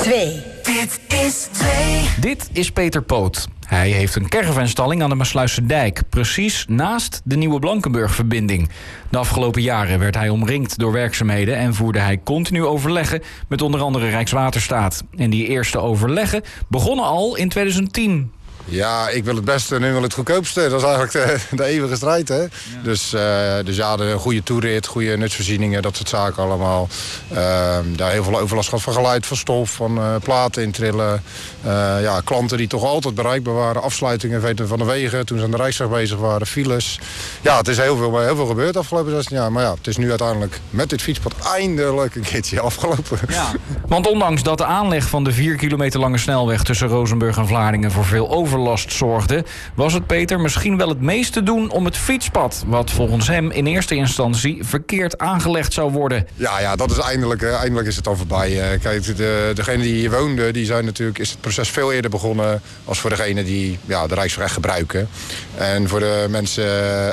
2. Dit is 2. Dit is Peter Poot. Hij heeft een caravanstalling aan de Maasluisse Dijk, precies naast de nieuwe Blankenburg-verbinding. De afgelopen jaren werd hij omringd door werkzaamheden en voerde hij continu overleggen met onder andere Rijkswaterstaat. En die eerste overleggen begonnen al in 2010. Ja, ik wil het beste en nu wil het goedkoopste. Dat is eigenlijk de eeuwige strijd, hè? Ja. Dus ja, de goede toerit, goede nutsvoorzieningen, dat soort zaken allemaal. Daar heel veel overlast gehad van geluid, van stof, van platen intrillen. Ja, klanten die toch altijd bereikbaar waren. Afsluitingen van de wegen toen ze aan de Rijksweg bezig waren, files. Ja, het is heel veel gebeurd de afgelopen 16 jaar. Maar ja, het is nu uiteindelijk met dit fietspad eindelijk een keertje afgelopen. Ja. Want ondanks dat de aanleg van de 4 kilometer lange snelweg tussen Rozenburg en Vlaardingen voor veel overlast zorgde, was het Peter misschien wel het meest te doen om het fietspad, wat volgens hem in eerste instantie verkeerd aangelegd zou worden. Ja, dat is eindelijk is het dan voorbij. Kijk, degene die hier woonden, die zijn natuurlijk, is het proces veel eerder begonnen als voor degene die de Rijksweg echt gebruiken. En voor de mensen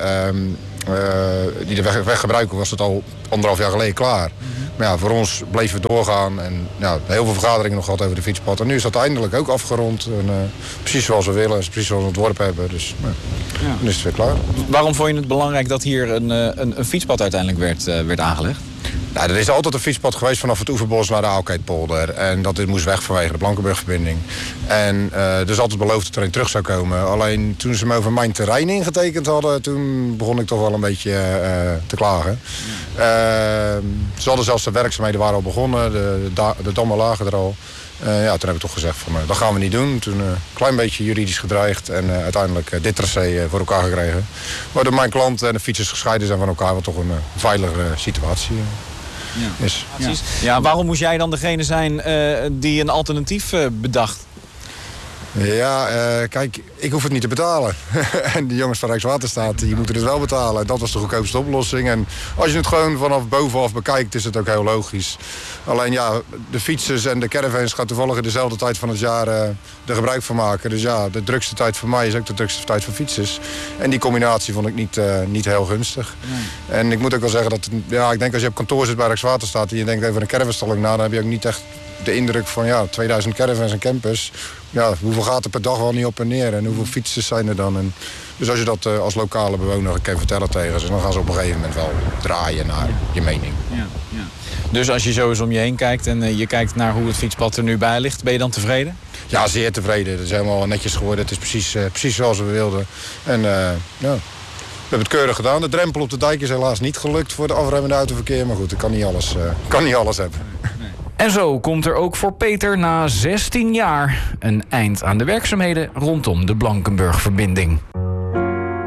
die de weg gebruiken was het al 1,5 jaar geleden klaar. Maar ja, voor ons bleven we doorgaan en heel veel vergaderingen nog gehad over de fietspad. En nu is dat eindelijk ook afgerond. En, precies zoals we willen, precies zoals we het ontworpen hebben. Dus dan is het weer klaar. Waarom vond je het belangrijk dat hier een fietspad uiteindelijk werd aangelegd? Nou, er is altijd een fietspad geweest vanaf het Oeverbos naar de Aalkeetpolder. En dat moest weg vanwege de Blankenburg-verbinding. En er is altijd beloofd dat er een terug zou komen. Alleen toen ze me over mijn terrein ingetekend hadden, toen begon ik toch wel een beetje te klagen. Ze hadden zelfs de werkzaamheden waren al begonnen, de dammen lagen er al. Toen heb ik toch gezegd van dat gaan we niet doen. Toen een klein beetje juridisch gedreigd en uiteindelijk dit tracé voor elkaar gekregen. Waardoor mijn klant en de fietsers gescheiden zijn van elkaar, wat toch een veilige situatie is. Ja, waarom moest jij dan degene zijn die een alternatief bedacht? Ja, kijk, ik hoef het niet te betalen. En de jongens van Rijkswaterstaat, die moeten het wel betalen. Dat was de goedkoopste oplossing. En als je het gewoon vanaf bovenaf bekijkt, is het ook heel logisch. Alleen de fietsers en de caravans gaan toevallig in dezelfde tijd van het jaar er gebruik van maken. Dus ja, de drukste tijd voor mij is ook de drukste tijd voor fietsers. En die combinatie vond ik niet heel gunstig. Nee. En ik moet ook wel zeggen dat, ik denk als je op kantoor zit bij Rijkswaterstaat en je denkt over een caravanstalling na, dan heb je ook niet echt de indruk van 2000 caravans en campers. Ja, hoeveel gaat er per dag wel niet op en neer en hoeveel fietsers zijn er dan? En dus als je dat als lokale bewoner kan vertellen tegen ze, dan gaan ze op een gegeven moment wel draaien naar je mening. Ja. Dus als je zo eens om je heen kijkt en je kijkt naar hoe het fietspad er nu bij ligt, ben je dan tevreden? Ja, zeer tevreden. Het is helemaal netjes geworden. Het is precies zoals we wilden. En we hebben het keurig gedaan. De drempel op de dijk is helaas niet gelukt voor de afremmende autoverkeer. Maar goed, ik kan niet alles hebben. En zo komt er ook voor Peter na 16 jaar een eind aan de werkzaamheden rondom de Blankenburg-verbinding.